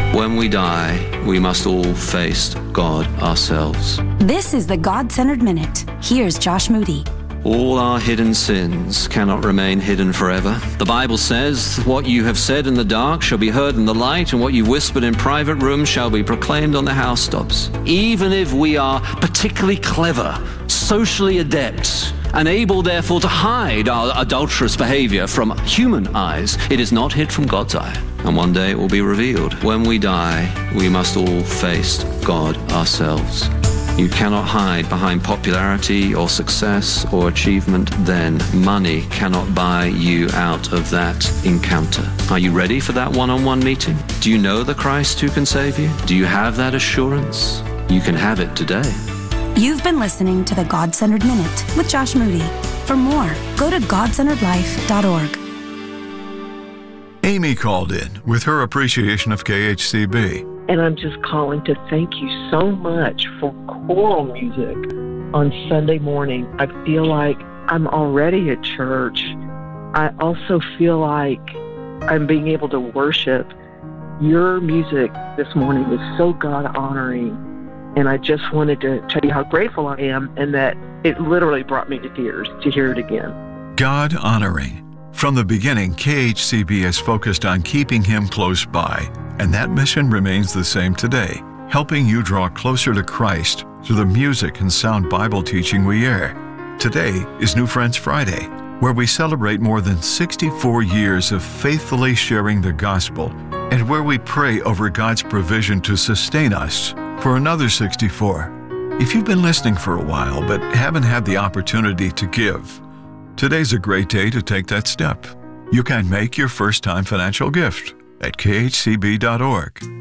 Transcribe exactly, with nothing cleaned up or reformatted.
When we die, we must all face God ourselves. This is the God-Centered Minute. Here's Josh Moody. All our hidden sins cannot remain hidden forever. The Bible says, what you have said in the dark shall be heard in the light, and what you whispered in private rooms shall be proclaimed on the housetops. Even if we are particularly clever, socially adept, and able therefore to hide our adulterous behavior from human eyes, it is not hid from God's eye. And one day it will be revealed. When we die, we must all face God ourselves. You cannot hide behind popularity or success or achievement then. Money cannot buy you out of that encounter. Are you ready for that one-on-one meeting? Do you know the Christ who can save you? Do you have that assurance? You can have it today. You've been listening to the God-Centered Minute with Josh Moody. For more, go to god centered life dot org. Amy called in with her appreciation of K H C B. And I'm just calling to thank you so much for choral music on Sunday morning. I feel like I'm already at church. I also feel like I'm being able to worship. Your music this morning was so God-honoring, and I just wanted to tell you how grateful I am, and that it literally brought me to tears to hear it again. God-honoring. From the beginning, K H C B has focused on keeping Him close by, and that mission remains the same today, helping you draw closer to Christ through the music and sound Bible teaching we air. Today is New Friends Friday, where we celebrate more than sixty-four years of faithfully sharing the gospel, and where we pray over God's provision to sustain us for another sixty-four. If you've been listening for a while but haven't had the opportunity to give, today's a great day to take that step. You can make your first-time financial gift at k h c b dot org.